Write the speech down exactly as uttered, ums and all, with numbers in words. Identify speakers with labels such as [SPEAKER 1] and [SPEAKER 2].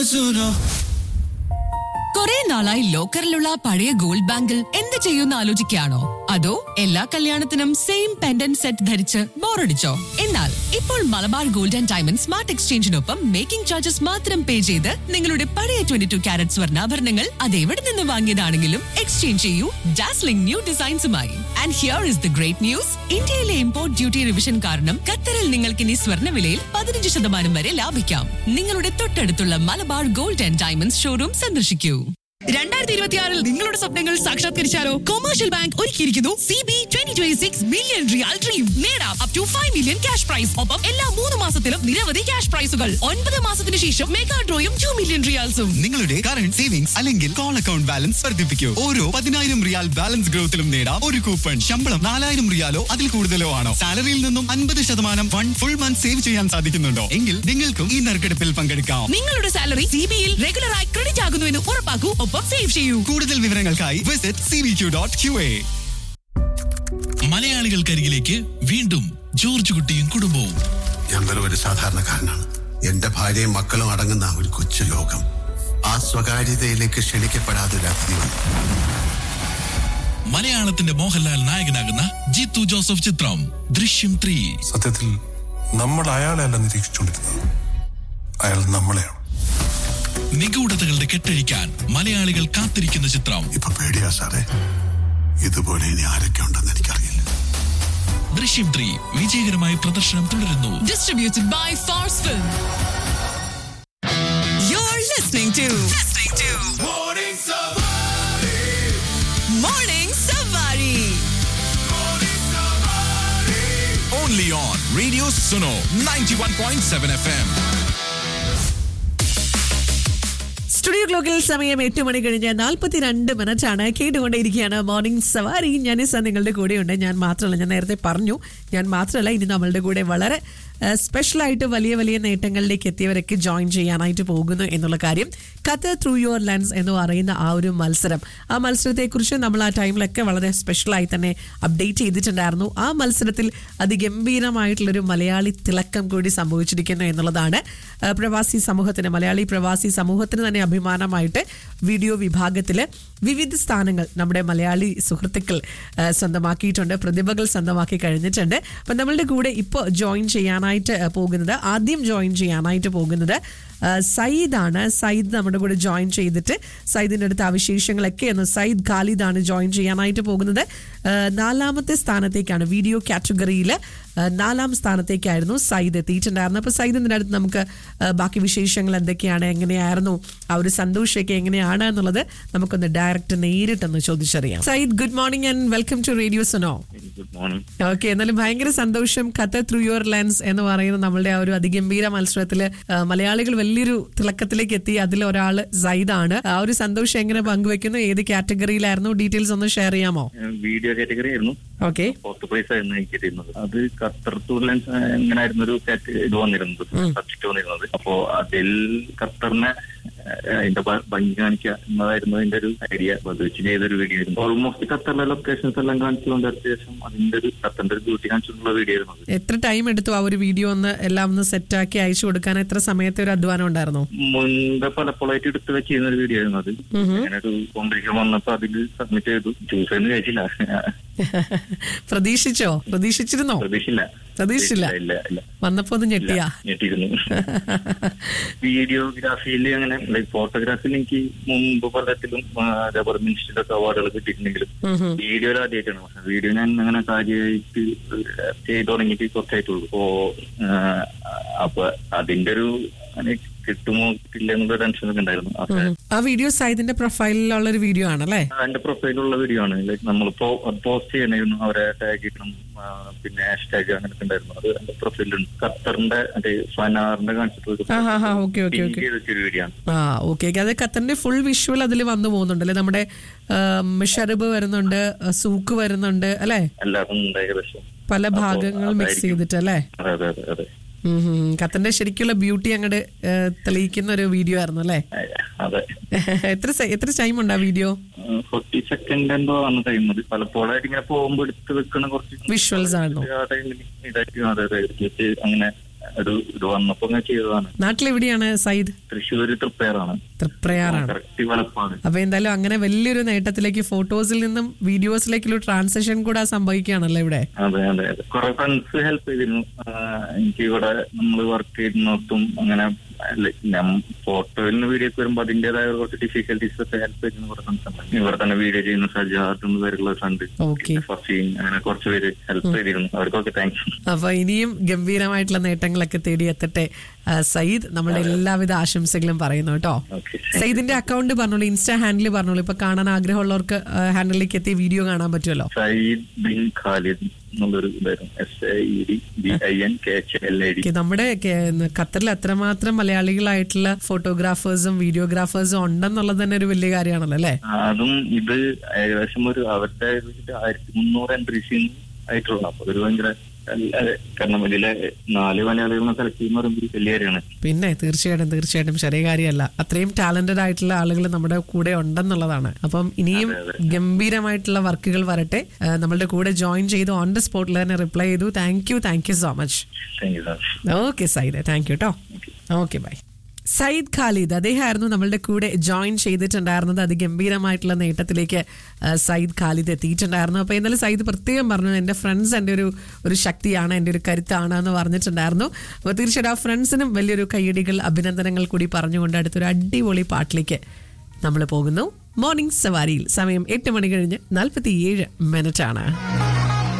[SPEAKER 1] കുറെ നാളായി ലോക്കറിലുള്ള പഴയ ഗോൾഡ് ബാങ്കിൽ എന്ത് ചെയ്യുമെന്ന് ആലോചിക്കുകയാണോ? അതോ എല്ലാ കല്യാണത്തിനും സെയിം പെൻഡന്റ് സെറ്റ് ധരിച്ച് ബോറടിച്ചോ? എന്നാൽ ഇപ്പോൾ Malabar gold and diamond smart എക്സ്ചേഞ്ചിനൊപ്പം making charges മാത്രം പേ ചെയ്ത് നിങ്ങളുടെ പഴയ ട്വന്റി ടു ക്യാരറ്റ് സ്വർണ്ണാഭരണങ്ങൾ അത് എവിടെ നിന്ന് വാങ്ങിയതാണെങ്കിലും എക്സ്ചേഞ്ച് ചെയ്യൂ dazzling new ഡിസൈൻസുമായി. And here is the great news. ഇന്ത്യയിലെ ഇമ്പോർട്ട് ഡ്യൂട്ടി റിവിഷൻ കാരണം ഖത്തറിൽ നിങ്ങൾക്ക് ഇനി സ്വർണ്ണ വിലയിൽ പതിനഞ്ച് ശതമാനം വരെ ലാഭിക്കാം. നിങ്ങളുടെ തൊട്ടടുത്തുള്ള Malabar gold and diamonds showroom സന്ദർശിക്കൂ. രണ്ടായിരത്തി ഇരുപത്തിയാറിൽ നിങ്ങളുടെ സ്വപ്നങ്ങൾ സാക്ഷാത്കരിച്ചാലോ? കൊമേഴ്ഷ്യൽ ബാങ്ക് ഒരുക്കിയിരിക്കുന്നു C B twenty twenty six million റിയാൽ ഡ്രീം. നേടാം up to five million cash prize. ഒപ്പം എല്ലാ മൂന്ന് മാസത്തിലും നിരവധി ക്യാഷ് പ്രൈസുകൾ. ഒൻപത് മാസത്തിന് ശേഷം മെഗാ ഡ്രോയും ടു മില്യൺ റിയാൽസും.
[SPEAKER 2] നിങ്ങളുടെ കറന്റ് സേവിംഗ്സ് അല്ലെങ്കിൽ കോൾ അക്കൗണ്ട് ബാലൻസ് വർദ്ധിപ്പിക്കൂ. ഓരോ പതിനായിരം റിയാൽ ബാലൻസ് ഗ്രോത്തിലും നേടാം ഒരു കൂപ്പൺ. ശമ്പളം നാലായിരം റിയാലോ അതിൽ കൂടുതലോ ആണോ? സാലറിയിൽ നിന്നും അൻപത് ശതമാനം ഫണ്ട് ഫുൾ മന്ത് സേവ് ചെയ്യാൻ സാധിക്കുന്നുണ്ടോ? എങ്കിൽ നിങ്ങൾക്കും ഈ നറുക്കെടുപ്പിൽ പങ്കെടുക്കാം.
[SPEAKER 1] നിങ്ങളുടെ സാലറി സി ബിയിൽ റെഗുലറായി ക്രെഡിറ്റ് ആകുന്നുവെന്ന് ഉറപ്പാക്കൂ. സേവ് ചെയ്യൂ.
[SPEAKER 2] കൂടുതൽ വിവരങ്ങൾക്കായി visit C B Q dot Q A.
[SPEAKER 3] മലയാളികൾക്കരികിലേക്ക് വീണ്ടും ജോർജ് കുട്ടിയും കുടുംബവും.
[SPEAKER 4] ഞാൻ വെറും ഒരു സാധാരണക്കാരനാണ്. എന്റെ ഭാര്യയും മക്കളും അടങ്ങുന്ന ഒരു കൊച്ചു ലോകം. ആ സ്വകാര്യതയിലേക്ക് ക്ഷണിക്കപ്പെടാതെ ഒരു അതിഥി വന്നു.
[SPEAKER 3] മലയാളത്തിന്റെ മോഹൻലാൽ നായകനാകുന്ന ജിത്തു ജോസഫ് ചിത്രം ദൃശ്യം ത്രീ.
[SPEAKER 5] സത്യത്തിൽ നമ്മൾ അയാളെ അല്ല നിരീക്ഷിച്ചുകൊണ്ടിരുന്നത്, അയാൾ നമ്മളെയാണ്.
[SPEAKER 3] നിഗൂഢതകളുടെ കെട്ടഴിക്കാൻ മലയാളികൾ കാത്തിരിക്കുന്ന ചിത്രം.
[SPEAKER 4] ഇപ്പൊ പേടിയാ സാറേ, ഇതുപോലെ ഇനി ആരൊക്കെ ഉണ്ടെന്ന് എനിക്കറിയില്ല.
[SPEAKER 3] ദൃശ്യം ത്രീ വിജയകരമായി പ്രദർശനം തുടരുന്നു.
[SPEAKER 1] Distributed by Fars Film. You're listening to listening to Morning Savari. Morning Savari.
[SPEAKER 3] Morning Savari. Only on Radio Suno ninety-one point seven F M.
[SPEAKER 6] Studio ക്ലോക്കിൽ സമയം എട്ട് മണി കഴിഞ്ഞ് നാൽപ്പത്തിരണ്ട് മിനിറ്റ് ആണ്. കേട്ടുകൊണ്ടേയിരിക്കുകയാണ് മോർണിംഗ് സവാരി. ഞാൻ നിങ്ങളുടെ കൂടെയുണ്ട്. ഞാൻ മാത്രമല്ല, ഞാൻ നേരത്തെ പറഞ്ഞു, ഞാൻ മാത്രമല്ല ഇനി നമ്മളുടെ കൂടെ വളരെ സ്പെഷ്യലായിട്ട് വലിയ വലിയ നേട്ടങ്ങളിലേക്ക് എത്തിയവരൊക്കെ ജോയിൻ ചെയ്യാനായിട്ട് പോകുന്നു എന്നുള്ള കാര്യം. ഖത്തർ ത്രൂ യുവർ ലെൻസ് എന്ന് പറയുന്ന ആ ഒരു മത്സരം, ആ മത്സരത്തെക്കുറിച്ച് നമ്മൾ ആ ടൈമിലൊക്കെ വളരെ സ്പെഷ്യലായി തന്നെ അപ്ഡേറ്റ് ചെയ്തിട്ടുണ്ടായിരുന്നു. ആ മത്സരത്തിൽ അതിഗംഭീരമായിട്ടുള്ളൊരു മലയാളി തിളക്കം കൂടി സംഭവിച്ചിരിക്കുന്നു എന്നുള്ളതാണ് പ്രവാസി സമൂഹത്തിന്, മലയാളി പ്രവാസി സമൂഹത്തിന് തന്നെ അഭിമാനമായിട്ട് വീഡിയോ വിഭാഗത്തിൽ വിവിധ സ്ഥാനങ്ങൾ നമ്മുടെ മലയാളി സുഹൃത്തുക്കൾ സ്വന്തമാക്കിയിട്ടുണ്ട്, പ്രതിഭകൾ സ്വന്തമാക്കി കഴിഞ്ഞിട്ടുണ്ട്. അപ്പം നമ്മളുടെ കൂടെ ഇപ്പോൾ ജോയിൻ ചെയ്യാനായിട്ട് പോകുന്നത്, ആദ്യം ജോയിൻ ചെയ്യാനായിട്ട് പോകുന്നത് സയ്യിദാണ്. സയ്യിദ് നമ്മുടെ കൂടെ ജോയിൻ ചെയ്തിട്ട് സയ്യിദിൻ്റെ അടുത്ത വിശേഷങ്ങളൊക്കെ ഒന്ന്. സയ്യിദ് ഖാലിദാണ് ജോയിൻ ചെയ്യാനായിട്ട് പോകുന്നത്. നാലാമത്തെ സ്ഥാനത്തേക്കാണ്, വീഡിയോ കാറ്റഗറിയിൽ നാലാം സ്ഥാനത്തേക്കായിരുന്നു സയ്യിദ് എത്തിയിട്ടുണ്ടായിരുന്നു. അപ്പോൾ സയ്യിദിൻ്റെ അടുത്ത് നമുക്ക് ബാക്കി വിശേഷങ്ങൾ എന്തൊക്കെയാണ്, എങ്ങനെയായിരുന്നു, ആ ഒരു സന്തോഷമൊക്കെ എങ്ങനെയാണ് എന്നുള്ളത് നമുക്കൊന്ന് ഡയറക്റ്റ് നേരിട്ടൊന്ന് ചോദിച്ചറിയാം. Sayyid, good morning and welcome to radio Suno. Okay, എന്നാലും ഭയങ്കര സന്തോഷം. ഖത്തർ ത്രൂ യുവർ ലെൻസ് എന്ന് പറയുന്ന നമ്മളുടെ ആ ഒരു അതിഗംഭീര മത്സരത്തിൽ മലയാളികൾ വലിയൊരു തിളക്കത്തിലേക്ക് എത്തി. അതിൽ ഒരാള് സയ്യിദാണ്. ആ ഒരു സന്തോഷം എങ്ങനെ പങ്കുവെക്കുന്നു? ഏത് കാറ്റഗറിയിലായിരുന്നു? ഡീറ്റെയിൽസ് ഒന്ന് ഷെയർ ചെയ്യാമോ?
[SPEAKER 7] വീഡിയോ കാറ്റഗറി ആയിരുന്നു.
[SPEAKER 6] ഓക്കെ,
[SPEAKER 7] ഫോർത്ത് പ്രൈസ് ആയിരുന്നു എനിക്ക് തരുന്നത്. അത് ഖത്തർ ത്രൂ ലെൻസ് എങ്ങനെയായിരുന്നു ഒരു ഇത് വന്നിരുന്നത്, സബ്ജക്ട് വന്നിരുന്നത്. അപ്പോ അതിൽ ഖത്തറിനെ അതിന്റെ ഭംഗി കാണിക്കുക എന്നതായിരുന്നു അതിന്റെ ഒരു ഐഡിയ. അത് വെച്ച് ചെയ്തൊരു വീഡിയോ ആയിരുന്നു. ഓൾമോസ്റ്റ് ഖത്തറിലെ ലൊക്കേഷൻസ് എല്ലാം കാണിച്ചുകൊണ്ട് അത്യാവശ്യം അതിന്റെ ഒരു ഖത്തറിന്റെ ഒരു ബ്യൂട്ടി കാണിച്ചിട്ടുള്ള വീഡിയോ ആയിരുന്നു.
[SPEAKER 6] എത്ര ടൈം എടുത്തു ആ ഒരു വീഡിയോ ഒന്ന് എല്ലാം ഒന്ന് സെറ്റ് ആക്കി അയച്ചു കൊടുക്കാൻ? എത്ര സമയത്തെ ഒരു അധ്വാനം ഉണ്ടായിരുന്നു?
[SPEAKER 7] മുൻപ് പലപ്പോഴായിട്ട് എടുത്ത് വെച്ചിരുന്ന ഒരു വീഡിയോ ആയിരുന്നു അത്. അങ്ങനെ ഒരു കോമ്പറ്റീഷൻ വന്നപ്പോ അതിൽ സബ്മിറ്റ് ചെയ്തു. ചൂസ് എന്ന് കഴിച്ചില്ല.
[SPEAKER 6] പ്രതീക്ഷിച്ചോ? പ്രതീക്ഷിച്ചിരുന്നോ?
[SPEAKER 7] പ്രതീക്ഷില്ല.
[SPEAKER 6] പ്രതീക്ഷിച്ചില്ല.
[SPEAKER 7] ഇല്ല ഇല്ല
[SPEAKER 6] വന്നപ്പോ ഒന്ന് ഞെട്ടിയാ?
[SPEAKER 7] ഞെട്ടിയിരുന്നു. വീഡിയോഗ്രാഫിയിൽ അങ്ങനെ ലൈക് ഫോട്ടോഗ്രാഫിയിൽ എനിക്ക് മുമ്പ് പലത്തിലും അതേപോലെ മിനിസ്റ്ററിന്റെ അവാർഡുകൾ കിട്ടിയിട്ടുണ്ടെങ്കിലും വീഡിയോയിൽ ആദ്യമായിട്ടാണ്. വീഡിയോ ഞാൻ അങ്ങനെ കാര്യമായിട്ട് ചെയ്തു തുടങ്ങിയിട്ട് കുറച്ചായിട്ടുള്ളൂ. അപ്പോ അപ്പൊ അതിന്റെ ഒരു കിട്ടുമോ കിട്ടില്ല എന്നുള്ള ടെൻഷൻ ഒക്കെ ഉണ്ടായിരുന്നു.
[SPEAKER 6] ആ വീഡിയോ സയ്യിദിന്റെ പ്രൊഫൈലിലുള്ള ഒരു വീഡിയോ ആണല്ലേ?
[SPEAKER 7] എന്റെ പ്രൊഫൈലുള്ള വീഡിയോ ആണ്. ലൈക് നമ്മളിപ്പോ പോസ്റ്റ് ചെയ്യണമായിരുന്നു, അവരെ ടാഗ് ചെയ്യണം, പിന്നെ ഹാഷ് ടാഗ് അങ്ങനെയൊക്കെ ഉണ്ടായിരുന്നു. അത് എന്റെ പ്രൊഫൈലുണ്ട്. ഖത്തറിന്റെ മറ്റേ ഫനാറിന്റെ കാണിച്ചിട്ട് വീഡിയോ ആണ്.
[SPEAKER 6] ആ ഓക്കെ, അത് ഖത്തറിന്റെ ഫുൾ വിഷ്വൽ അതിൽ വന്നു പോകുന്നുണ്ടല്ലേ? നമ്മുടെ ഷർബ് വരുന്നുണ്ട്, സൂക്ക് വരുന്നുണ്ട് അല്ലെ?
[SPEAKER 7] എല്ലാതും ഏകദേശം
[SPEAKER 6] പല ഭാഗങ്ങൾ മിക്സ് ചെയ്തിട്ടല്ലേ?
[SPEAKER 7] അതെ അതെ അതെ.
[SPEAKER 6] ഖത്തറിന്റെ ശരിക്കുള്ള ബ്യൂട്ടി അങ്ങോട്ട് തെളിയിക്കുന്ന ഒരു വീഡിയോ ആയിരുന്നു അല്ലേ? എത്ര എത്ര ടൈം ഉണ്ട് ആ വീഡിയോ?
[SPEAKER 7] ഫോർട്ടി സെക്കൻഡ് എന്തോ ആണ് ടൈം. അത് പലപ്പോഴായിട്ട് ഇങ്ങനെ പോകുമ്പോ എടുത്ത് വെക്കുന്ന കുറച്ച്
[SPEAKER 6] വിഷ്വൽസ് ആണോ?
[SPEAKER 7] അങ്ങനെ ഒരു ഇത് വന്നപ്പോ ഞാൻ ചെയ്തതാണ്.
[SPEAKER 6] നാട്ടിലെവിടെയാണ് സയ്യിദ്?
[SPEAKER 7] തൃശ്ശൂര് തൃപ്പയാറാണ്.
[SPEAKER 6] തൃപ്രയാറാണ്.
[SPEAKER 7] കറക്റ്റ് വലപ്പാണ്.
[SPEAKER 6] അപ്പൊ എന്തായാലും അങ്ങനെ വലിയൊരു നേട്ടത്തിലേക്ക് ഫോട്ടോസിൽ നിന്നും വീഡിയോസിലേക്കുള്ള ട്രാൻസാക്ഷൻ കൂടെ സംഭവിക്കുകയാണല്ലോ ഇവിടെ.
[SPEAKER 7] അതെ അതെ അതെ കുറെ ഫ്രണ്ട്സ് ഹെൽപ്പ് ചെയ്തിരുന്നു. എനിക്ക് ഇവിടെ നമ്മൾ വർക്ക് ചെയ്യുന്നിടത്തും അങ്ങനെ ഞാൻ ഫോട്ടോയിലും വീഡിയോ ഒക്കെ വരുമ്പോ അതിന്റേതായ കുറച്ച് ഡിഫിക്കൽട്ടീസ് ഒക്കെ ഹെൽപ്പ് ചെയ്യുന്ന കുറെ ഫ്രണ്ട്സ് ഉണ്ട്. ഇവിടെ തന്നെ വീഡിയോ ചെയ്യുന്ന സജാദ് എന്ന് പേരുള്ള ഫ്രണ്ട്, ഫസീൻ, അങ്ങനെ കുറച്ച് പേര് ഹെൽപ്പ് ചെയ്തിരുന്നു. അവർക്കൊക്കെ താങ്ക്സ്.
[SPEAKER 6] അപ്പൊ ഇനിയും ഗംഭീരമായിട്ടുള്ള നേട്ടങ്ങളൊക്കെ തേടി എത്തട്ടെ സയ്യിദ്. നമ്മുടെ എല്ലാവിധ ആശംസകളും പറയുന്നു കേട്ടോ. സയ്യിദിന്റെ അക്കൗണ്ട് പറഞ്ഞോളൂ, ഇൻസ്റ്റാ ഹാൻഡിൽ പറഞ്ഞോളൂ. ഇപ്പൊ കാണാൻ ആഗ്രഹമുള്ളവർക്ക് ഹാൻഡിലേക്ക് എത്തി വീഡിയോ കാണാൻ പറ്റുമല്ലോ.
[SPEAKER 7] സയ്യിദ് ബിൻ ഖാലിദ് എന്നുള്ളൊരു ഇതായിരുന്നു. S A E D B I N K H L I D.
[SPEAKER 6] നമ്മുടെ ഖത്തറിൽ അത്രമാത്രം മലയാളികളായിട്ടുള്ള ഫോട്ടോഗ്രാഫേഴ്സും വീഡിയോഗ്രാഫേഴ്സും ഉണ്ടെന്നുള്ളത് തന്നെ ഒരു വലിയ കാര്യമാണല്ലോ അല്ലെ?
[SPEAKER 7] അതും ഇത് ഏകദേശം ഒരു അവരുടെ ആയിരത്തി മുന്നൂറ് എൻട്രീസ് ആയിട്ടുള്ള. അപ്പൊ ഒരു ഭയങ്കര കാരണം ഇതിലെ നാല് മലയാളികളെ സെലക്ട് ചെയ്യുന്ന പറയുമ്പോൾ വലിയ കാര്യമാണ്.
[SPEAKER 6] പിന്നെ തീർച്ചയായിട്ടും തീർച്ചയായിട്ടും ചെറിയ കാര്യമല്ല. അത്രയും ടാലന്റഡ് ആയിട്ടുള്ള ആളുകൾ നമ്മുടെ കൂടെ ഉണ്ടെന്നുള്ളതാണ്. അപ്പം ഇനിയും ഗംഭീരമായിട്ടുള്ള വർക്കുകൾ വരട്ടെ. നമ്മളുടെ കൂടെ ജോയിൻ ചെയ്തു ഓൺ ദ സ്പോട്ടിൽ തന്നെ റിപ്ലൈ ചെയ്തു. Thank you thank you so much. Okay Sayyid, thank you കേട്ടോ. Okay bye. സയ്യിദ് ഖാലിദ് അദ്ദേഹമായിരുന്നു നമ്മളുടെ കൂടെ ജോയിൻ ചെയ്തിട്ടുണ്ടായിരുന്നത്. അതിഗംഭീരമായിട്ടുള്ള നേട്ടത്തിലേക്ക് സയ്യിദ് ഖാലിദ് എത്തിയിട്ടുണ്ടായിരുന്നു. അപ്പോൾ എന്നാലും സയ്യിദ് പ്രത്യേകം പറഞ്ഞു എൻ്റെ ഫ്രണ്ട്സ് എൻ്റെ ഒരു ഒരു ശക്തിയാണ്, എൻ്റെ ഒരു കരുത്താണ് എന്ന് പറഞ്ഞിട്ടുണ്ടായിരുന്നു. അപ്പോൾ തീർച്ചയായിട്ടും ആ ഫ്രണ്ട്സിനും വലിയൊരു കയ്യടികൾ അഭിനന്ദനങ്ങൾ കൂടി പറഞ്ഞുകൊണ്ട് അടുത്തൊരു അടിപൊളി പാട്ടിലേക്ക് നമ്മൾ പോകുന്നു. മോർണിംഗ് സവാരിയിൽ സമയം എട്ട് മണി കഴിഞ്ഞ് നാൽപ്പത്തിയേഴ് മിനിറ്റാണ്.